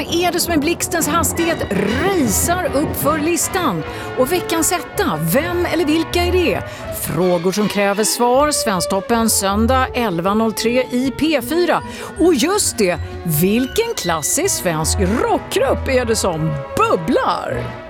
är det som med blixtens hastighet racear upp för listan? Och veckans etta, vem eller vilka är det? Frågor som kräver svar, Svensktoppen söndag 11.03 i P4. Och just det, vilken klassisk svensk rockgrupp är det som bubblar?